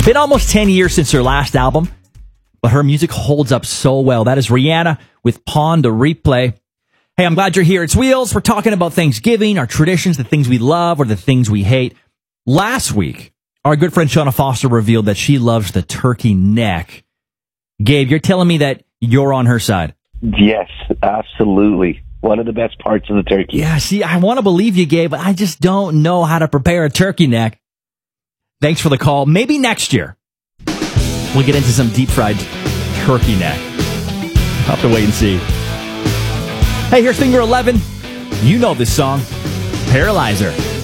Been almost 10 years since her last album, but her music holds up so well. That is Rihanna with Pon de Replay. Hey, I'm glad you're here. It's Wheels. We're talking about Thanksgiving, our traditions, the things we love or the things we hate. Last week, our good friend Shauna Foster revealed that she loves the turkey neck. Gabe, you're telling me that you're on her side. Yes, absolutely. One of the best parts of the turkey. Yeah, see, I want to believe you, Gabe, but I just don't know how to prepare a turkey neck. Thanks for the call. Maybe next year we'll get into some deep-fried turkey neck. I'll have to wait and see. Hey, here's Finger 11. You know this song, Paralyzer.